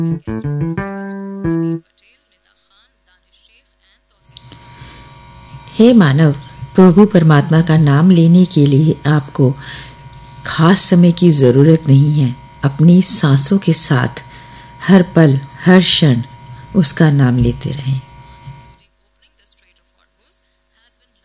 हे मानव, प्रभु परमात्मा का नाम लेने के लिए आपको खास समय की ज़रूरत नहीं है। अपनी सांसों के साथ हर पल हर क्षण उसका नाम लेते रहें।